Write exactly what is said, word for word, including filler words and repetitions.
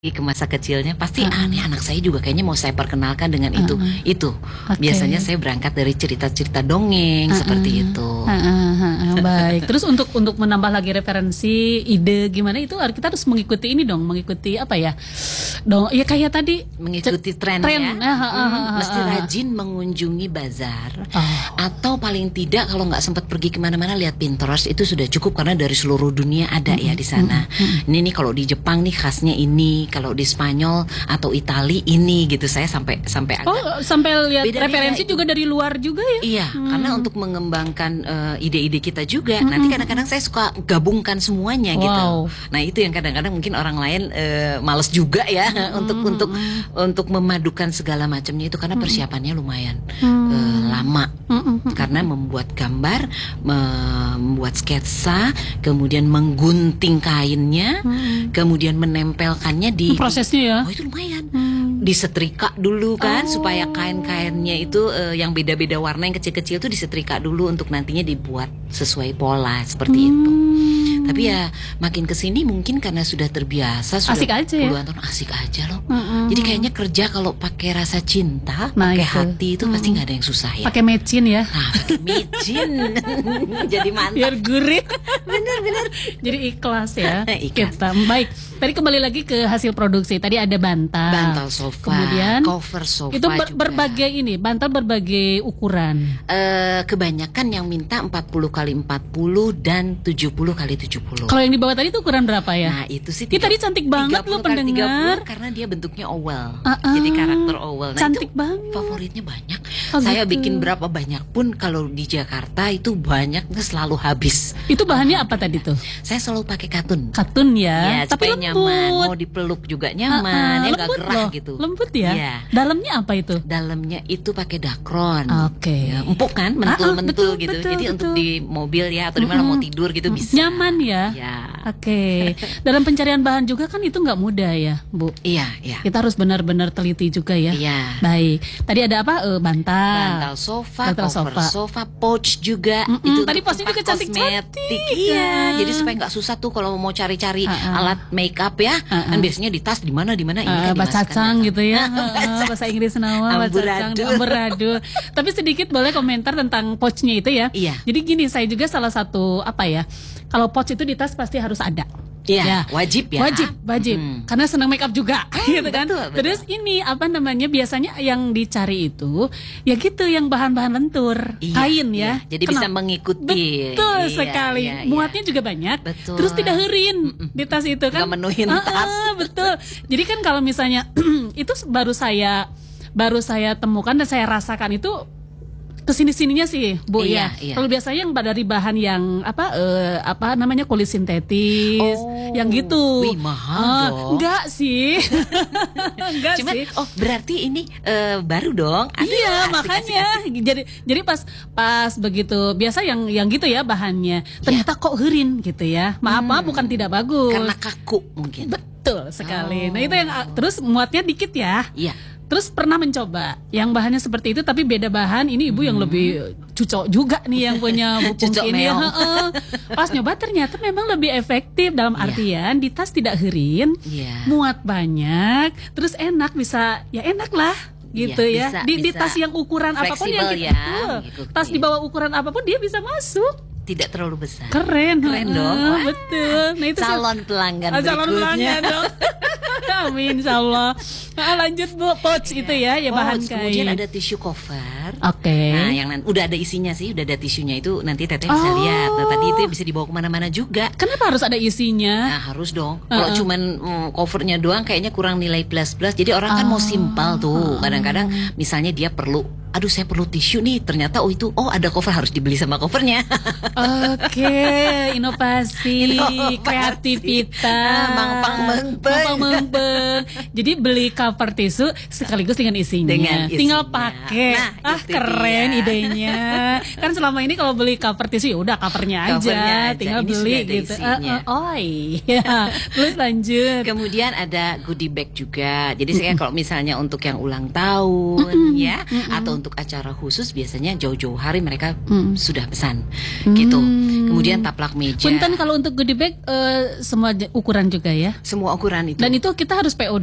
Ke masa kecilnya pasti Uh-uh. ah nih anak saya juga kayaknya mau saya perkenalkan dengan itu Uh-uh. itu Oke. biasanya saya berangkat dari cerita-cerita dongeng Uh-uh. seperti itu. Uh-uh, uh-uh, baik. Terus untuk untuk menambah lagi referensi, ide gimana itu kita harus mengikuti ini dong, mengikuti apa ya? Dong, ya kayak tadi Mengikuti tren, tren. ya, Ah, ah, ah, Hmm, ah, mesti ah. rajin mengunjungi bazar Oh. atau paling tidak kalau nggak sempat pergi kemana-mana lihat Pinterest itu sudah cukup karena dari seluruh dunia ada ya di sana. Ini nih kalau di Jepang nih khasnya ini, kalau di Spanyol atau Itali ini gitu saya sampai sampai agak Oh, sampai lihat beda-beda referensi itu. juga dari luar juga ya? Iya, karena untuk mengembangkan eh, ide-ide kita juga. Nanti kadang-kadang saya suka gabungkan semuanya gitu. Wow. Nah itu yang kadang-kadang mungkin orang lain eh, males juga ya untuk untuk untuk memadukan segala macamnya itu karena persiapannya lumayan eh, lama. Karena membuat gambar, membuat sketsa, kemudian menggunting kainnya, kemudian menempelkannya di Prosesnya ya. Oh itu lumayan. Disetrika dulu kan Oh. supaya kain-kainnya itu eh, yang beda-beda warna yang kecil-kecil itu disetrika dulu untuk nantinya dibuat sesuai pola seperti itu. Tapi ya makin kesini mungkin karena sudah terbiasa sudah Asik aja ya. puluhan tahun asik aja loh. Mm-mm. Jadi kayaknya kerja kalau pakai rasa cinta, Nah, pakai itu. hati itu pasti nggak ada yang susah ya. Pakai mecin ya. Nah, pakai micin jadi mantap. Biar gurih. Bener-bener. Jadi ikhlas ya. Ikhlas. Kita. Baik. Tadi kembali lagi ke hasil produksi. Tadi ada bantal. Bantal sofa, Kemudian cover sofa itu ber- juga. berbagai ini, bantal berbagai ukuran. Eh, kebanyakan yang minta empat puluh kali empat puluh dan tujuh puluh kali tujuh puluh. Kalau yang di bawah tadi itu ukuran berapa ya? Nah itu sih Ih, tadi cantik banget loh tiga puluh kali tiga puluh pendengar. karena dia bentuknya oval. Uh-uh. Jadi karakter oval. Nah Cantik itu banget. favoritnya banyak. Oh, Saya gitu. bikin berapa banyak pun kalau di Jakarta itu banyaknya selalu habis. Itu bahannya apa tadi tuh? Saya selalu pakai katun. Katun ya, Ya, tapi supaya lembut. nyaman, mau dipeluk juga nyaman, Uh-uh, ya nggak lembut gerah loh. gitu. Lembut ya. Iya. Dalamnya apa itu? Dalamnya itu pakai dakron. Oke. Ya, empuk kan, Ah, ah, mentul-mentul betul, gitu. betul, Jadi betul. untuk di mobil ya atau di mana mau tidur gitu bisa. Nyaman ya. Ya. Oke. Dalam pencarian bahan juga kan itu nggak mudah ya, Bu. Iya, iya. Kita harus benar-benar teliti juga ya. Iya. Baik. Tadi ada apa? Eh, bantal. Bantal sofa, Bantal cover sofa. sofa, pouch juga. Mm-mm, Itu tadi untuk pouchnya tempat juga cantik-cantik, kosmetik. kan? Iya, jadi supaya nggak susah tuh kalau mau cari-cari Uh-uh. alat makeup ya. Uh-uh. Kan biasanya di tas di mana di mana ini Eh, kan dimasukkan bacacang ke tas. gitu ya. Eh, bahasa Inggris nawa bacacang Amburadul. amburadul. Tapi sedikit boleh komentar tentang pouchnya itu ya. Iya. Jadi gini, saya juga salah satu apa ya? Kalau pouch itu di tas pasti harus ada. Iya, Ya. wajib ya. Wajib, wajib. Hmm. Karena senang make up juga, gitu kan. betul, betul. Terus ini apa namanya? Biasanya yang dicari itu ya gitu yang bahan-bahan lentur, Iya, kain iya. ya. Jadi bisa Kenapa? mengikuti. Betul Iya, sekali. iya, iya. Muatnya juga banyak. Betul. Terus tidak herin di tas itu kan. Nggak menuhin Ah, tas. ah, betul. Jadi kan kalau misalnya itu baru saya baru saya temukan dan saya rasakan itu kesini-sininya sih, Bu Iya, ya. iya. Kalau biasanya yang dari bahan yang apa eh, apa namanya kulit sintetis, Oh. yang gitu. Wih, mahal Ah, dong. enggak sih. enggak Cuman sih. oh berarti ini eh, baru dong. Aduh, Iya asik, makanya asik, asik. jadi jadi pas pas begitu biasa yang yang gitu ya bahannya ternyata kok herin gitu ya, maaf maaf bukan tidak bagus Karena kaku mungkin. betul sekali. Oh. Nah itu yang terus muatnya dikit ya. Iya. Terus pernah mencoba yang bahannya seperti itu tapi beda bahan. Ini ibu yang lebih cucok juga nih yang punya Bu Cucok Pungki ini. meong. Heeh. Pas nyoba ternyata memang lebih efektif dalam Iya. artian di tas tidak herin, Iya. muat banyak, terus enak bisa ya enak lah gitu Iya, ya. bisa- di, di bisa tas yang ukuran apapun yang fleksibel kita, ya, betul. ngikutin. Tas di bawah ukuran apapun dia bisa masuk. Tidak terlalu besar. Keren, Keren heeh, dong. Wah. betul. Nah itu saya- Calon pelanggan Ah, calon berikutnya. pelanggan dong. Amin insyaallah. Ah, lanjut Bu, pouch itu ya, ya bahan Pouch, kain. Kemudian ada tisu cover. Oke. Nah, yang nan- udah ada isinya sih, udah ada tisunya itu nanti Teteh bisa Oh. lihat. Nah, tadi itu bisa dibawa kemana-mana juga. Kenapa harus ada isinya? Nah harus dong. Kalau cuman mm, covernya doang kayaknya kurang nilai plus plus. Jadi orang kan mau simpel tuh. Kadang-kadang misalnya dia perlu, aduh saya perlu tisu nih. Ternyata oh itu oh ada cover harus dibeli sama covernya. Oke, inovasi, Inovasi. kreativitas. Ah, mangpang mengpeng. Mangpang mengpeng. Jadi beli cover tisu sekaligus dengan isinya. Dengan isinya. Tinggal pakai. Nah, ah, itu keren dia. idenya. Kan selama ini kalau beli cover tisu ya udah covernya aja, Covernya aja. tinggal Ini beli sudah ada gitu. isinya. Eh, eh, oh iya. Terus lanjut. Kemudian ada goodie bag juga. Jadi saya kalau misalnya untuk yang ulang tahun ya, atau untuk acara khusus biasanya jauh-jauh hari mereka Hmm. sudah pesan gitu. Kemudian taplak meja. Punten kalau untuk goodie bag eh, semua j- ukuran juga ya. Semua ukuran itu. Dan itu kita harus P O